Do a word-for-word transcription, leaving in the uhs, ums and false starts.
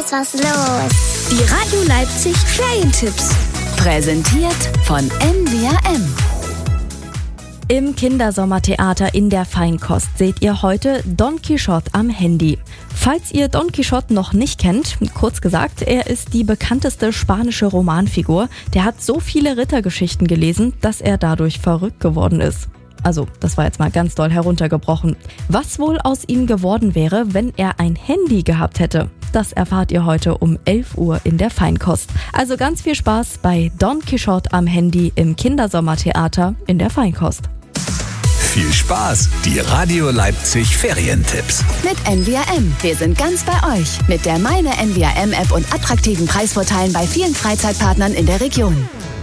ist was los. Die Radio Leipzig Ferientipps. Präsentiert von N W R M. Im Kindersommertheater in der Feinkost seht ihr heute Don Quixote am Handy. Falls ihr Don Quixote noch nicht kennt, kurz gesagt, er ist die bekannteste spanische Romanfigur. Der hat so viele Rittergeschichten gelesen, dass er dadurch verrückt geworden ist. Also, das war jetzt mal ganz doll heruntergebrochen. Was wohl aus ihm geworden wäre, wenn er ein Handy gehabt hätte? Das erfahrt ihr heute um elf Uhr in der Feinkost. Also ganz viel Spaß bei Don Quixote am Handy im Kindersommertheater in der Feinkost. Viel Spaß, die Radio Leipzig Ferientipps. Mit N W R M. Wir sind ganz bei euch. Mit der Meine N W R M App und attraktiven Preisvorteilen bei vielen Freizeitpartnern in der Region.